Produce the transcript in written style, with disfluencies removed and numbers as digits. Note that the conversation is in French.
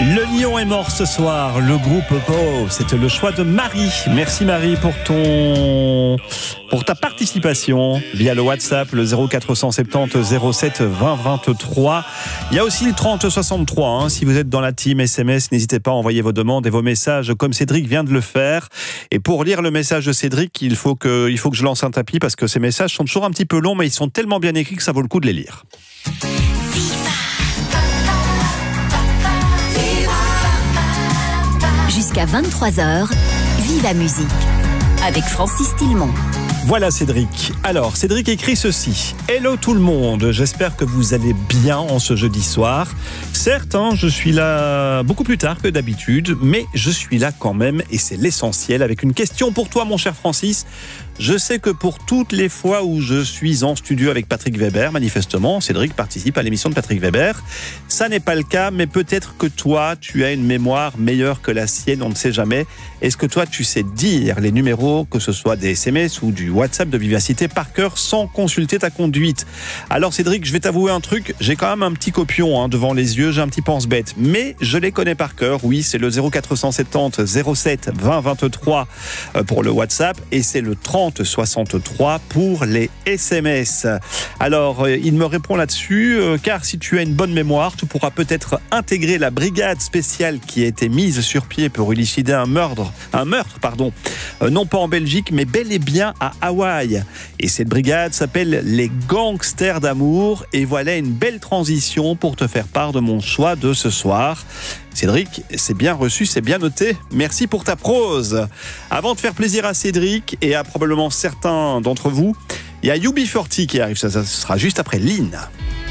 Le lion est mort ce soir, le groupe Oh, c'était le choix de Marie. Merci Marie pour ta participation via le WhatsApp, le 0470 07 20 23. Il y a aussi le 30 63. Si vous êtes dans la team SMS, n'hésitez pas à envoyer vos demandes et vos messages comme Cédric vient de le faire. Et pour lire le message de Cédric, il faut que je lance un tapis parce que ces messages sont toujours un petit peu longs, mais ils sont tellement bien écrits que ça vaut le coup de les lire. Jusqu'à 23h, Viva Musique avec Francis Tillemont. Voilà Cédric. Alors, Cédric écrit ceci. Hello tout le monde, j'espère que vous allez bien en ce jeudi soir. Certes, je suis là beaucoup plus tard que d'habitude, mais je suis là quand même et c'est l'essentiel avec une question pour toi mon cher Francis. Je sais que pour toutes les fois où je suis en studio avec Patrick Weber, manifestement, Cédric participe à l'émission de Patrick Weber. Ça n'est pas le cas, mais peut-être que toi, tu as une mémoire meilleure que la sienne, on ne sait jamais. Est-ce que toi, tu sais dire les numéros, que ce soit des SMS ou du WhatsApp de Vivacité par cœur sans consulter ta conduite? Alors Cédric, je vais t'avouer un truc, j'ai quand même un petit copion devant les yeux, j'ai un petit pense-bête, mais je les connais par cœur. Oui, c'est le 0470 07 20 23 pour le WhatsApp et c'est le 30 63 pour les SMS. Alors, il me répond là-dessus, car si tu as une bonne mémoire, tu pourras peut-être intégrer la brigade spéciale qui a été mise sur pied pour élucider un meurtre, non pas en Belgique, mais bel et bien à Hawaï. Et cette brigade s'appelle les Gangsters d'amour. Et voilà une belle transition pour te faire part de mon choix de ce soir. Cédric, c'est bien reçu, c'est bien noté. Merci pour ta prose. Avant de faire plaisir à Cédric et à probablement certains d'entre vous, il y a UB40 qui arrive, ça sera juste après Lynn.